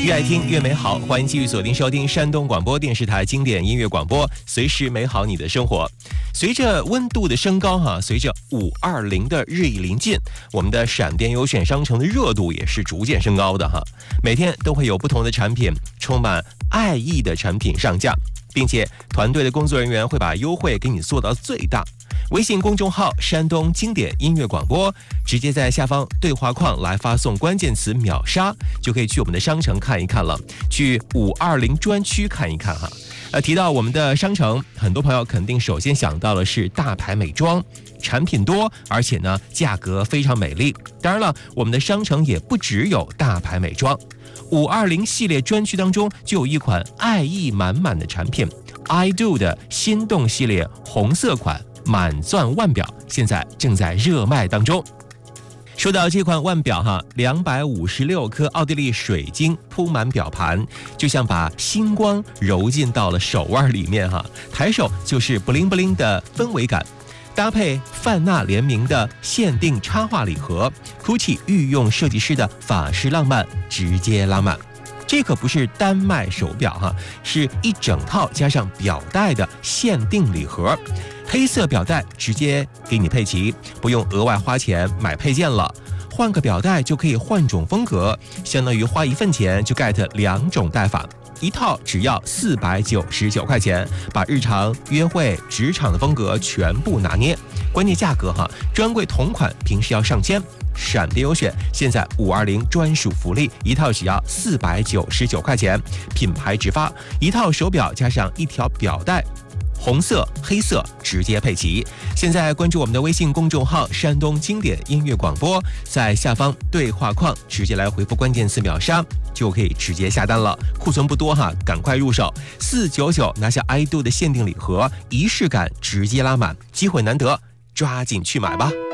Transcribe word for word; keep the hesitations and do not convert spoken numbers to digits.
越爱听越美好，欢迎继续锁定收听山东广播电视台经典音乐广播，随时美好你的生活。随着温度的升高哈，随着五二零的日益临近，我们的闪电优选商城的热度也是逐渐升高的哈。每天都会有不同的产品，充满爱意的产品上架，并且团队的工作人员会把优惠给你做到最大。微信公众号山东经典音乐广播，直接在下方对话框来发送关键词秒杀，就可以去我们的商城看一看了，去五二零专区看一看哈。呃，提到我们的商城，很多朋友肯定首先想到的是大牌美妆，产品多，而且呢价格非常美丽。当然了，我们的商城也不只有大牌美妆，五二零系列专区当中就有一款爱意满满的产品 ，I D O 的心动系列红色款满钻腕表，现在正在热卖当中。说到这款腕表哈，两百五十六颗奥地利水晶铺满表盘，就像把星光揉进到了手腕里面哈，抬手就是布灵布灵的氛围感。搭配范娜联名的限定插画礼盒 ，Gucci 御用设计师的法式浪漫，直接浪漫。这可不是单卖手表哈，是一整套加上表带的限定礼盒。黑色表带直接给你配齐，不用额外花钱买配件了。换个表带就可以换种风格，相当于花一份钱就 get 两种戴法。一套只要四百九十九块钱，把日常、约会、职场的风格全部拿捏。关键价格哈，专柜同款平时要上千，闪电优选现在五二零专属福利，一套只要四百九十九块钱，品牌直发，一套手表加上一条表带。红色、黑色直接配齐。现在关注我们的微信公众号山东经典音乐广播，在下方对话框直接来回复关键词秒杀，就可以直接下单了。库存不多哈，赶快入手，四九九拿下 I D O 的限定礼盒，仪式感直接拉满，机会难得，抓紧去买吧。